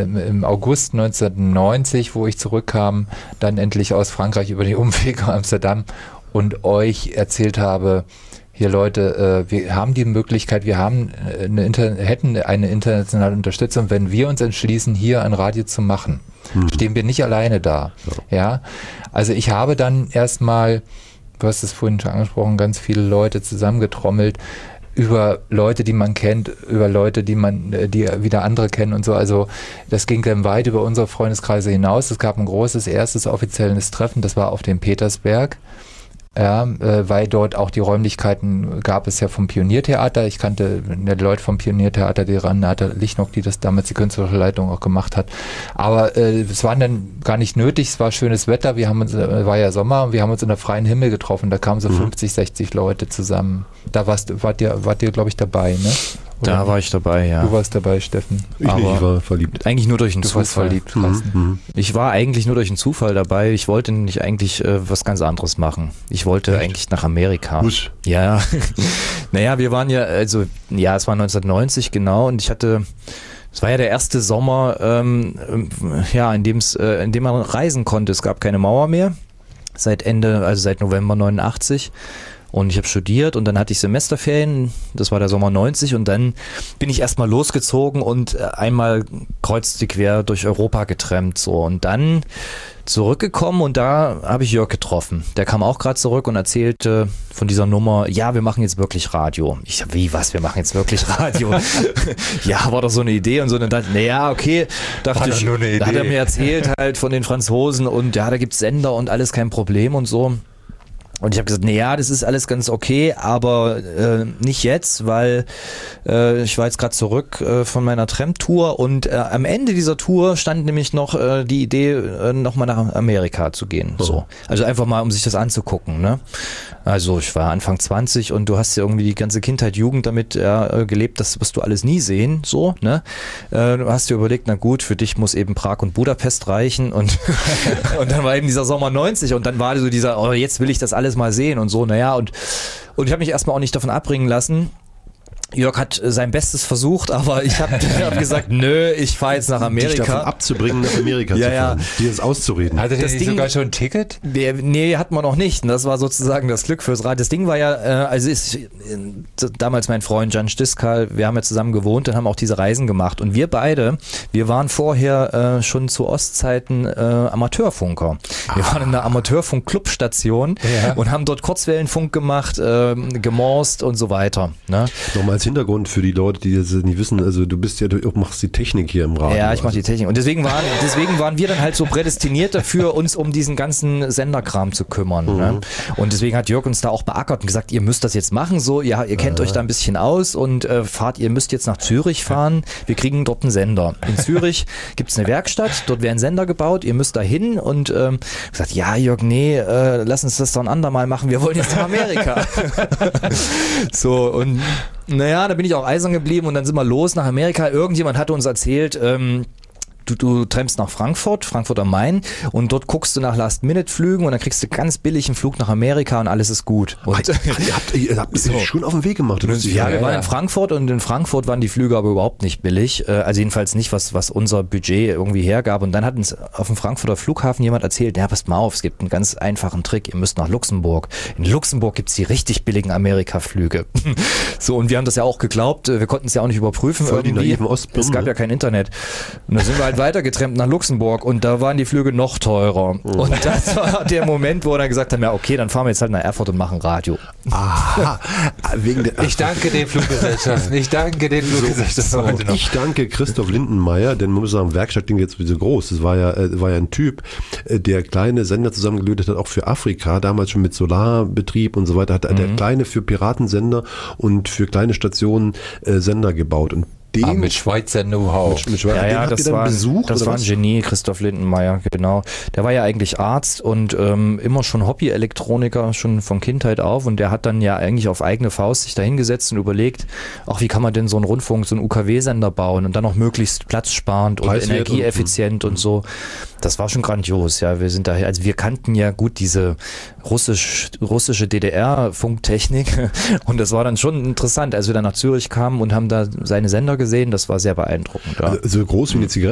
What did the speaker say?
im August 1990, wo ich zurückkam, dann endlich aus Frankreich über die Umwege Amsterdam und euch erzählt habe, hier Leute, wir haben die Möglichkeit, wir haben hätten eine internationale Unterstützung, wenn wir uns entschließen, hier ein Radio zu machen. Stehen wir nicht alleine da. Ja, also ich habe dann erstmal, du hast es vorhin schon angesprochen, ganz viele Leute zusammengetrommelt über Leute, die man kennt, über Leute, die wieder andere kennen und so. Also das ging dann weit über unsere Freundeskreise hinaus. Es gab ein großes erstes offizielles Treffen, das war auf dem Petersberg. Ja, weil dort auch die Räumlichkeiten gab es ja vom Pioniertheater. Ich kannte die Leute vom Pioniertheater, die Renate Lichnock, die das damals die künstlerische Leitung auch gemacht hat. Aber es war dann gar nicht nötig, es war schönes Wetter, war ja Sommer und wir haben uns unter freiem Himmel getroffen. Da kamen so 50, 60 Leute zusammen. Da wart ihr, glaube ich, dabei, ne? Oder? Da war ich dabei, ja. Du warst dabei, Steffen. Ich war verliebt. Eigentlich nur durch einen Zufall. Du warst verliebt, Carsten. Ich war eigentlich nur durch einen Zufall dabei. Ich wollte nicht eigentlich was ganz anderes machen. Ich wollte eigentlich nach Amerika. Husch. Ja. Naja, wir waren ja, es war 1990 genau und es war ja der erste Sommer, in dem man reisen konnte. Es gab keine Mauer mehr. Seit November 89. Und ich habe studiert und dann hatte ich Semesterferien, das war der Sommer 90 und dann bin ich erstmal losgezogen und einmal kreuz und quer durch Europa getrennt so und dann zurückgekommen und da habe ich Jörg getroffen. Der kam auch gerade zurück und erzählte von dieser Nummer, ja, wir machen jetzt wirklich Radio. Ich sag, wie, was, wir machen jetzt wirklich Radio? Ja, war doch so eine Idee und so. Und dann dachte ich, naja, okay, dachte ich, da hat er mir erzählt halt von den Franzosen und ja, da gibt's Sender und alles kein Problem und so. Und ich habe gesagt, naja, das ist alles ganz okay, aber nicht jetzt, weil ich war jetzt gerade zurück von meiner Tramp-Tour und am Ende dieser Tour stand nämlich noch die Idee, nochmal nach Amerika zu gehen. Oh. So. Also einfach mal, um sich das anzugucken. Ne? Also ich war Anfang 20 und du hast ja irgendwie die ganze Kindheit, Jugend damit gelebt, das wirst du alles nie sehen. So, ne? Du hast dir überlegt, na gut, für dich muss eben Prag und Budapest reichen und dann war eben dieser Sommer 90 und dann war so dieser, oh, jetzt will ich das alles mal sehen und so, naja, und ich habe mich erstmal auch nicht davon abbringen lassen. Jörg hat sein Bestes versucht, aber ich habe gesagt, nö, ich fahre jetzt nach Amerika. Dich davon abzubringen, nach Amerika zu fahren, dir das auszureden. Hatte der nicht sogar schon ein Ticket? Nee, hatten wir noch nicht. Und das war sozusagen das Glück fürs Rad. Das Ding war ja, damals mein Freund Jan Stiskal, wir haben ja zusammen gewohnt und haben auch diese Reisen gemacht. Und wir beide, wir waren vorher schon zu Ostzeiten Amateurfunker. Wir waren in einer Amateurfunk-Clubstation und haben dort Kurzwellenfunk gemacht, gemorst und so weiter. Ne? Nochmal als Hintergrund für die Leute, die das nicht wissen, also du machst die Technik hier im Radio. Ja, ich mache die Technik. Und deswegen waren wir dann halt so prädestiniert dafür, uns um diesen ganzen Senderkram zu kümmern. Ne? Und deswegen hat Jörg uns da auch beackert und gesagt, ihr müsst das jetzt machen, so, ihr kennt euch da ein bisschen aus und ihr müsst jetzt nach Zürich fahren, wir kriegen dort einen Sender. In Zürich gibt's eine Werkstatt, dort wäre ein Sender gebaut, ihr müsst da hin und gesagt, ja Jörg, nee, lass uns das doch ein andermal machen, wir wollen jetzt nach Amerika. So, und naja, da bin ich auch eisern geblieben und dann sind wir los nach Amerika. Irgendjemand hatte uns erzählt, du trampst nach Frankfurt am Main und dort guckst du nach Last-Minute-Flügen und dann kriegst du ganz billig einen Flug nach Amerika und alles ist gut. Und ihr habt das schon auf den Weg gemacht. Ja, wir waren in Frankfurt und in Frankfurt waren die Flüge aber überhaupt nicht billig. Also jedenfalls nicht, was unser Budget irgendwie hergab. Und dann hat uns auf dem Frankfurter Flughafen jemand erzählt, ja, passt mal auf, es gibt einen ganz einfachen Trick, ihr müsst nach Luxemburg. In Luxemburg gibt's die richtig billigen Amerika-Flüge. So, und wir haben das ja auch geglaubt, wir konnten es ja auch nicht überprüfen. Voll die naiven Ostbirnen, es gab ja kein Internet. Und da sind wir halt weitergetrennt nach Luxemburg und da waren die Flüge noch teurer. Und das war der Moment, wo wir dann gesagt haben, ja okay, dann fahren wir jetzt halt nach Erfurt und machen Radio. Aha. Ich danke den Fluggesellschaften. Ich danke Christoph Lindenmeier, denn man muss sagen, Werkstatt klingt jetzt so groß. Das war ja ein Typ, der kleine Sender zusammengelötet hat, auch für Afrika, damals schon mit Solarbetrieb und so weiter, hat der kleine für Piratensender und für kleine Stationen Sender gebaut. Und mit Schweizer Know-how. Ja, das war ein Genie, Christoph Lindenmeier, genau. Der war ja eigentlich Arzt und immer schon Hobby-Elektroniker, schon von Kindheit auf und der hat dann ja eigentlich auf eigene Faust sich da hingesetzt und überlegt, ach, wie kann man denn so einen Rundfunk, so einen UKW-Sender bauen und dann auch möglichst platzsparend und energieeffizient und so. Das war schon grandios, ja. Wir sind daher, also wir kannten ja gut diese russische DDR-Funktechnik und das war dann schon interessant, als wir dann nach Zürich kamen und haben da seine Sender gesehen, das war sehr beeindruckend. Ja. Also so groß wie eine Zigarette